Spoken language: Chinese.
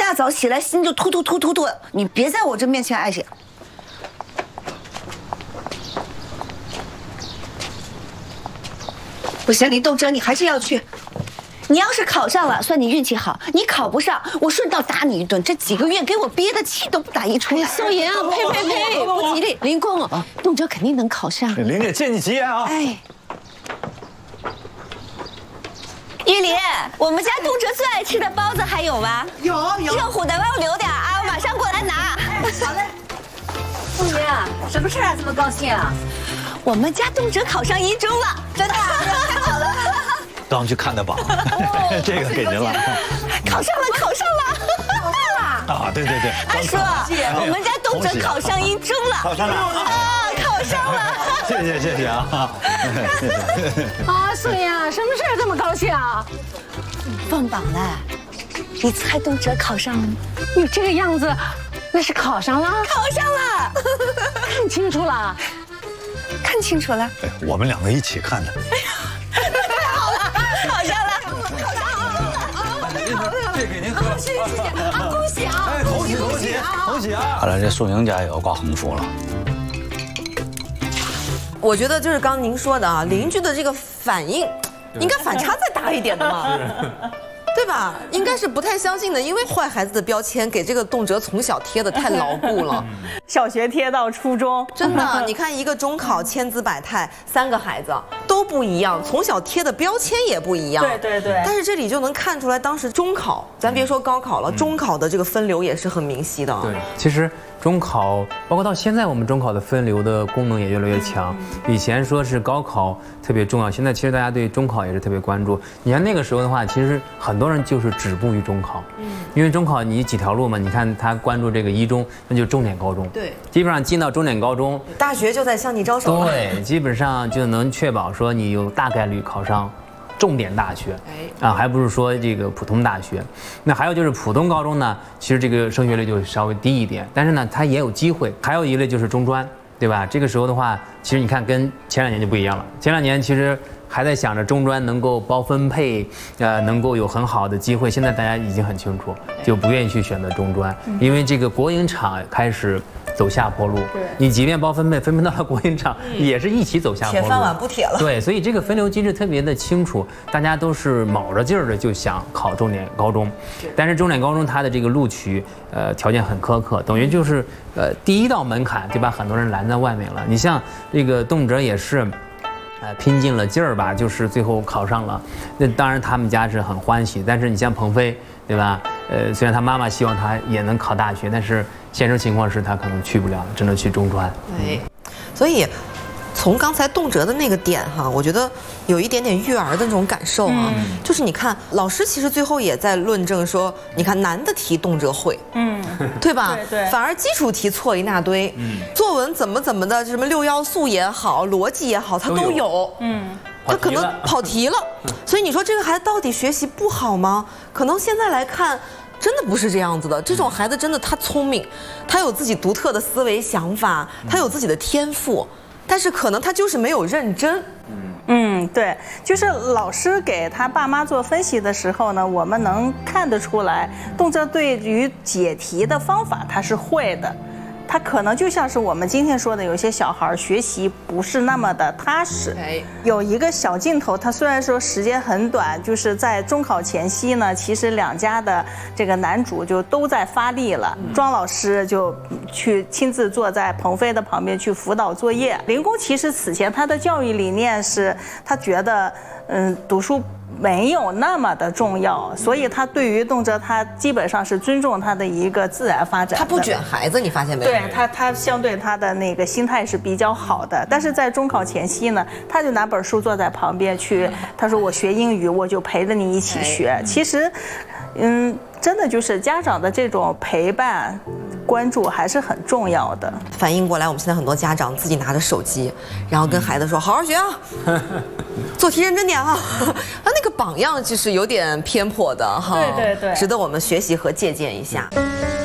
大早起来心就突突突突突，你别在我这面前碍事。不行，林东哲，你还是要去。你要是考上了，算你运气好；你考不上，我顺道打你一顿。这几个月给我憋的气都不打一处来。 萧炎啊，呸呸呸，不吉利！林公，东哲肯定能考上。 林姐，借你吉言啊！ 哎，玉林，我们家东哲最爱吃的包子还有吗？有。热乎的，帮我留点啊，我马上过来拿。 好嘞。凤姐，什么事啊？这么高兴啊？ 我们家东哲考上一中了，真的，太好了。 刚去看的榜，这个给您了。 考上了！ 啊，对。 阿叔，我们家东哲考上一中了。 考上了啊，考上了。 谢谢啊。 阿顺呀，什么事这么高兴啊？ 放榜了，你猜东哲考上了吗？ 你这个样子，那是考上了？ 考上了， 看清楚了。 看清楚了。 哎，我们两个一起看的。 太好了，考上了， 这给您喝。 谢谢啊，恭喜啊！ 哎，恭喜啊！ 看来这宋英家也要挂横幅了。 我觉得就是刚您说的啊，邻居的这个反应，应该反差再大一点的嘛。对吧？应该是不太相信的，因为坏孩子的标签给这个动辄从小贴的太牢固了， 小学贴到初中， 真的。你看一个中考千姿百态，3个孩子都不一样，从小贴的标签也不一样。 对。 但是这里就能看出来，当时中考，咱别说高考了，中考的这个分流也是很明晰的。 对，其实中考包括到现在，我们中考的分流的功能也越来越强。以前说是高考特别重要，现在其实大家对中考也是特别关注。你看那个时候的话，其实很多人就是止步于中考，因为中考你几条路嘛，你看他关注这个一中，那就是重点高中， 对， 基本上进到重点高中， 大学就在向你招手了。 对，基本上就能确保说你有大概率考上重点大学，还不是说这个普通大学。那还有就是普通高中呢，其实这个升学率就稍微低一点，但是呢，它也有机会。还有一类就是中专，对吧？这个时候的话，其实你看跟前2年就不一样了。前2年其实还在想着中专能够包分配，能够有很好的机会。现在大家已经很清楚，就不愿意去选择中专，因为这个国营厂开始走下坡路。你即便包分配，分配到了国营厂，也是一起走下坡路。 铁饭碗不铁了。 对，所以这个分流机制特别的清楚，大家都是卯着劲儿的就想考重点高中，但是重点高中它的这个录取条件很苛刻，等于就是第一道门槛就把很多人拦在外面了。你像这个动辄也是。拼尽了劲儿吧，就是最后考上了。那当然他们家是很欢喜，但是你像鹏飞，对吧？虽然他妈妈希望他也能考大学，但是现实情况是他可能去不了，只能去中专。 对，所以从刚才动辄的那个点哈，我觉得有一点点育儿的那种感受啊，就是你看老师其实最后也在论证说，你看难的题动辄会，对吧？ 对， 反而基础题错一大堆，作文怎么的，什么6要素也好，逻辑也好，他都有，他可能跑题了，所以你说这个孩子到底学习不好吗？可能现在来看。真的不是这样子的，这种孩子真的他聪明，他有自己独特的思维想法，他有自己的天赋，但是可能他就是没有认真。 对，就是老师给他爸妈做分析的时候呢，我们能看得出来，动辄对于解题的方法他是会的。他可能就像是我们今天说的，有些小孩学习不是那么的踏实。有一个小镜头，他虽然说时间很短，就是在中考前夕呢，其实2家的这个男主就都在发力了。庄老师就去亲自坐在鹏飞的旁边去辅导作业。林公其实此前他的教育理念是，他觉得读书没有那么的重要，所以他对于动辄他基本上是尊重他的一个自然发展。 他不卷孩子，你发现没有？ 对他相对他的那个心态是比较好的。但是在中考前夕呢，他就拿本书坐在旁边去，他说我学英语，我就陪着你一起学。其实，真的就是家长的这种陪伴。关注还是很重要的。 反映过来，我们现在很多家长自己拿着手机，然后跟孩子说：“好好学啊，做题认真点啊。”那个榜样就是有点偏颇的哈， 对， 值得我们学习和借鉴一下。